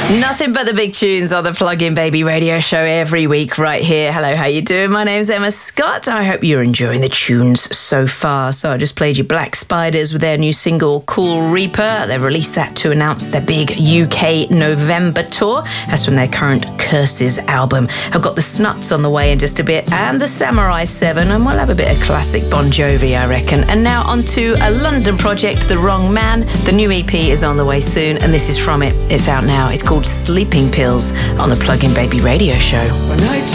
Nothing but the big tunes on the Plug-in Baby radio show every week right here. Hello, how you doing? My name's Emma Scott. I hope you're enjoying the tunes so far. So I just played you Black Spiders with their new single, Cool Reaper. They've released that to announce their big UK November tour. That's from their current Curses album. I've got the Snuts on the way in just a bit and the Samurai 7, and we'll have a bit of classic Bon Jovi, I reckon. And now on to a London project, The Wrong Man. The new EP is on the way soon, and this is from it. It's out now. It's called Sleeping Pills on the Plug-in Baby radio show.